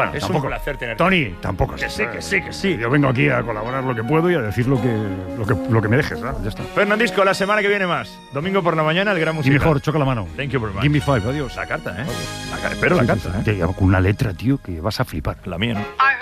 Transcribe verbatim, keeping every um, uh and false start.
Bueno, es tampoco, un placer tenerte. Tony, tampoco. Que sí, que sí, que sí. Yo vengo aquí a colaborar lo que puedo y a decir lo que, lo que, lo que me dejes, ¿no? Ya está. Fernandisco, la semana que viene más. Domingo por la mañana, el gran Y musical. mejor, choca la mano. Thank you very much. Give me five, adiós. La carta, ¿eh? La, espero Sí, la sí, carta, sí. ¿eh? Con una letra, tío, que vas a flipar. La mía, ¿no? I